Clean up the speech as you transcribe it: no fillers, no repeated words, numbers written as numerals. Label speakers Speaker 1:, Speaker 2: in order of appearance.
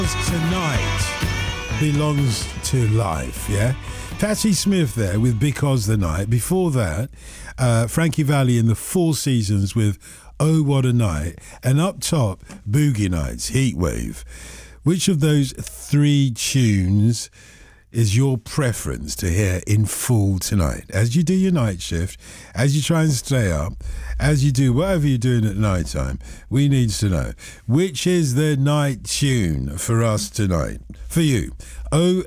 Speaker 1: Tonight belongs to life, yeah? Patti Smith there with Because the Night. Before that, Frankie Valli in the Four Seasons with Oh What a Night. And up top, Boogie Nights, Heatwave. Which of those three tunes is your preference to hear in full tonight? As you do your night shift, as you try and stay up, as you do whatever you're doing at night time, we need to know which is the night tune for us tonight. For you,